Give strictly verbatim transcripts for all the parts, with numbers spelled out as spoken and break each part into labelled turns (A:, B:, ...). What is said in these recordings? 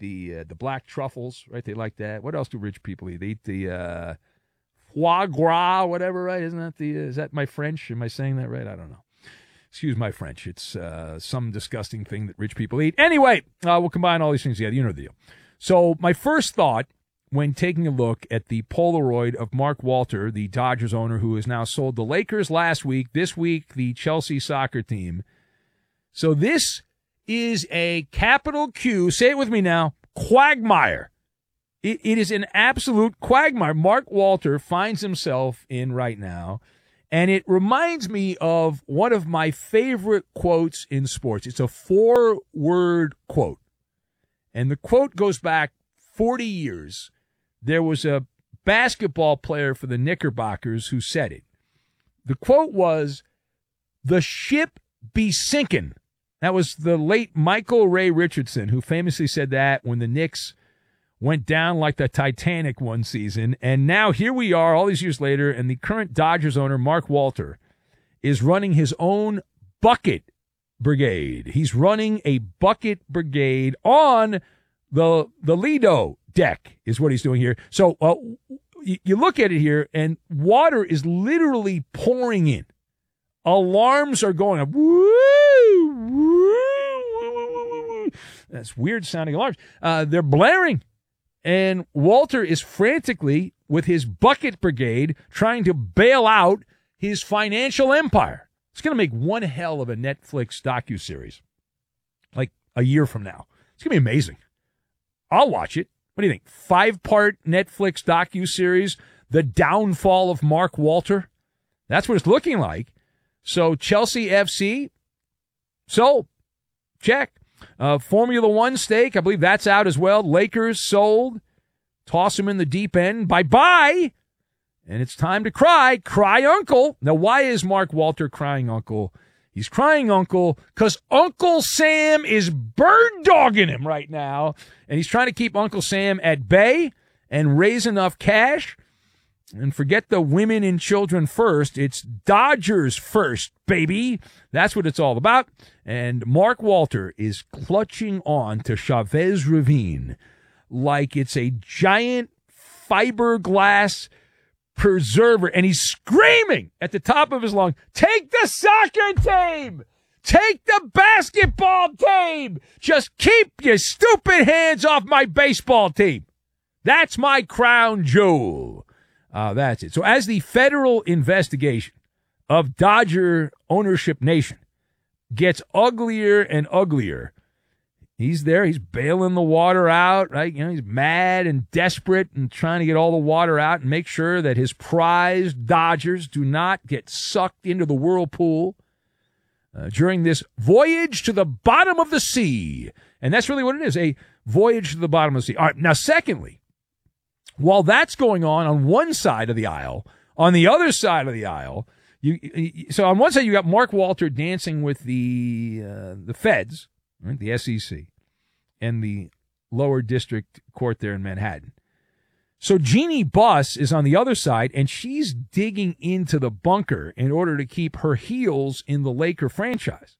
A: the uh, the black truffles, right? They like that. What else do rich people eat? They eat the uh, foie gras, whatever, right? Isn't that the? Uh, is that my French? Am I saying that right? I don't know. Excuse my French. It's uh, some disgusting thing that rich people eat. Anyway, uh, we'll combine all these things together. You know the deal. So my first thought when taking a look at the Polaroid of Mark Walter, the Dodgers owner who has now sold the Lakers last week, this week the Chelsea soccer team. So this is a capital Q, say it with me now, quagmire. It, it is an absolute quagmire Mark Walter finds himself in right now, and it reminds me of one of my favorite quotes in sports. It's a four-word quote, and the quote goes back forty years. There was a basketball player for the Knickerbockers who said it. The quote was, "The ship be sinking." That was the late Michael Ray Richardson, who famously said that when the Knicks went down like the Titanic one season. And now here we are all these years later, and the current Dodgers owner, Mark Walter, is running his own bucket brigade. He's running a bucket brigade on the, the Lido deck is what he's doing here. So uh, you, you look at it here, and water is literally pouring in. Alarms are going up. Woo, woo, woo. That's weird sounding alarms. Uh, they're blaring. And Walter is frantically, with his bucket brigade, trying to bail out his financial empire. It's going to make one hell of a Netflix docuseries, like a year from now. It's going to be amazing. I'll watch it. What do you think? Five-part Netflix docuseries, The Downfall of Mark Walter? That's what it's looking like. So Chelsea F C, sold. Check. Uh, Formula One stake, I believe that's out as well. Lakers sold. Toss them in the deep end. Bye-bye. And it's time to cry. Cry uncle. Now, why is Mark Walter crying uncle? He's crying uncle because Uncle Sam is bird-dogging him right now. And he's trying to keep Uncle Sam at bay and raise enough cash. And forget the women and children first. It's Dodgers first, baby. That's what it's all about. And Mark Walter is clutching on to Chavez Ravine like it's a giant fiberglass preserver. And he's screaming at the top of his lungs, take the soccer team! Take the basketball team! Just keep your stupid hands off my baseball team. That's my crown jewel. Uh, that's it. So as the federal investigation of Dodger ownership nation gets uglier and uglier, he's there. He's bailing the water out, right? You know, he's mad and desperate and trying to get all the water out and make sure that his prized Dodgers do not get sucked into the whirlpool uh, during this voyage to the bottom of the sea. And that's really what it is, a voyage to the bottom of the sea. All right. Now, secondly, while that's going on on one side of the aisle, on the other side of the aisle, you, you so on one side you got Mark Walter dancing with the uh, the feds, right, the S E C, and the lower district court there in Manhattan. So Jeannie Buss is on the other side, and she's digging into the bunker in order to keep her heels in the Laker franchise.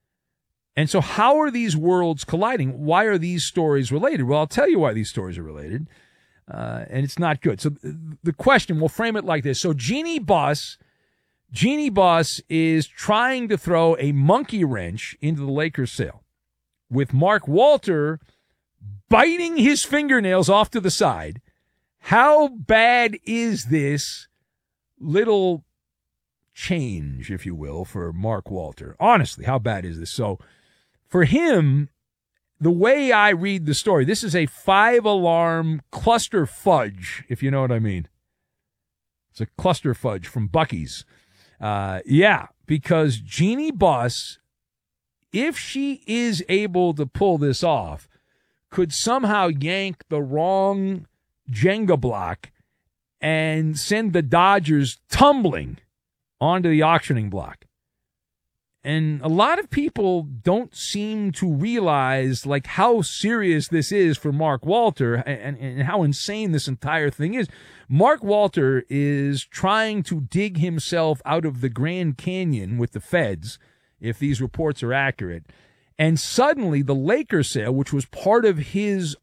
A: And so how are these worlds colliding? Why are these stories related? Well, I'll tell you why these stories are related. Uh, and it's not good. So the question, we'll frame it like this. So Jeannie Buss, Jeannie Buss is trying to throw a monkey wrench into the Lakers sale, with Mark Walter biting his fingernails off to the side. How bad is this little change, if you will, for Mark Walter? Honestly, how bad is this? So for him, the way I read the story, this is a five-alarm cluster fudge, if you know what I mean. It's a cluster fudge from Buc-ee's. Uh, yeah, because Jeannie Buss, if she is able to pull this off, could somehow yank the wrong Jenga block and send the Dodgers tumbling onto the auctioning block. And a lot of people don't seem to realize, like, how serious this is for Mark Walter and, and how insane this entire thing is. Mark Walter is trying to dig himself out of the Grand Canyon with the feds, if these reports are accurate. And suddenly the Lakers sale, which was part of his